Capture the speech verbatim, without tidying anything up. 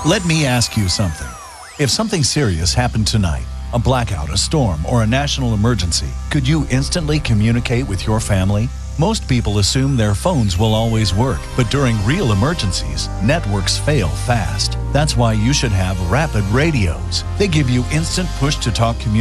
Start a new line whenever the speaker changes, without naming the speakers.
Let me ask you something. If something serious happened tonight, a blackout, a storm, or a national emergency, could you instantly communicate with your family? Most people assume their phones will always work, but during real emergencies, networks fail fast. That's why you should have Rapid Radios. They give you instant push-to-talk communication